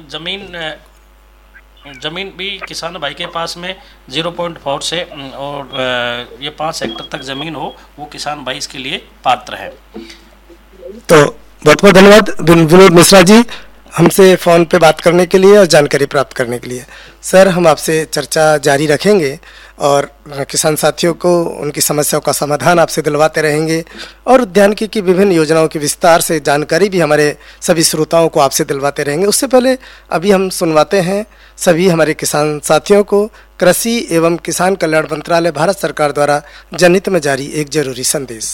ज़मीन भी किसान भाई के पास में 0.4 से और ये 5 हेक्टर तक ज़मीन हो, वो किसान भाई इसके लिए पात्र है। तो बहुत बहुत धन्यवाद विनोद मिश्रा जी, हमसे फ़ोन पे बात करने के लिए और जानकारी प्राप्त करने के लिए। सर, हम आपसे चर्चा जारी रखेंगे और किसान साथियों को उनकी समस्याओं का समाधान आपसे दिलवाते रहेंगे और उद्यानिकी की विभिन्न योजनाओं की विस्तार से जानकारी भी हमारे सभी श्रोताओं को आपसे दिलवाते रहेंगे। उससे पहले अभी हम सुनवाते हैं सभी हमारे किसान साथियों को कृषि एवं किसान कल्याण मंत्रालय भारत सरकार द्वारा जनहित में जारी एक जरूरी संदेश।